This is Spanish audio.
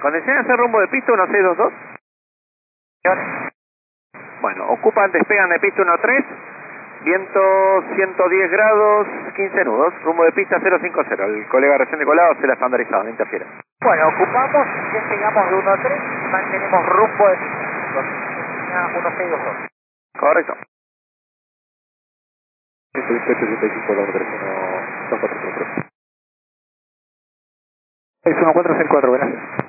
Condiciones hacer rumbo de pista 1622. Bueno, ocupan, despegan de pista 13, viento 110 grados, 15 nudos, rumbo de pista 050. El colega recién decolado se la ha estandarizado, no interfiere. Bueno, ocupamos, despegamos de 13 y mantenemos rumbo de pista 1622. Correcto. 128.85, 231, 243. 61464, gracias.